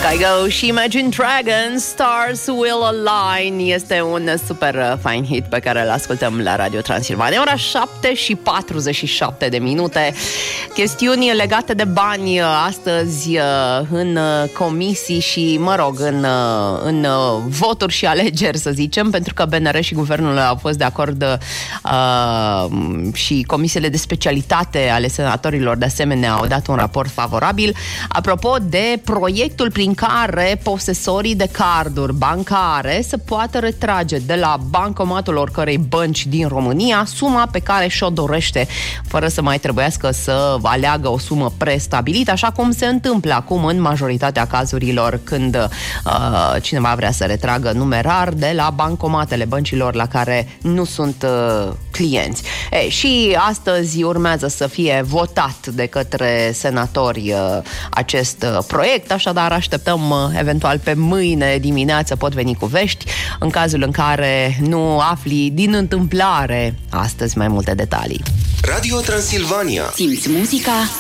Kygo și Imagine Dragons, Stars Will Align. Este un super fain hit pe care îl ascultăm la Radio Transilvania. Ora 7:47 de minute. Chestiuni legate de bani astăzi în comisii și, mă rog, în voturi și alegeri, să zicem, pentru că BNR și guvernul au fost de acord și comisiile de specialitate ale senatorilor de asemenea au dat un raport favorabil. Apropo de proiectul prin care posesorii de carduri bancare să poată retrage de la bancomatul oricărei bănci din România suma pe care și-o dorește, fără să mai trebuiască să aleagă o sumă prestabilită, așa cum se întâmplă acum în majoritatea cazurilor când cineva vrea să retragă numerar de la bancomatele băncilor la care nu sunt clienți. Și astăzi urmează să fie votat de către senatori acest proiect, așadar așteptăm eventual pe mâine dimineață, pot veni cu vești în cazul în care nu afli din întâmplare astăzi mai multe detalii. Radio Transilvania. Simți muzica